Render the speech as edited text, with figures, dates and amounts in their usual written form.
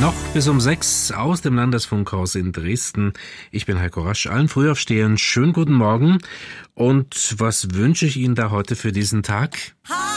Noch bis um 6 aus dem Landesfunkhaus in Dresden. Ich bin Heiko Rasch. Allen Frühaufstehern schönen guten Morgen. Und was wünsche ich Ihnen da heute für diesen Tag?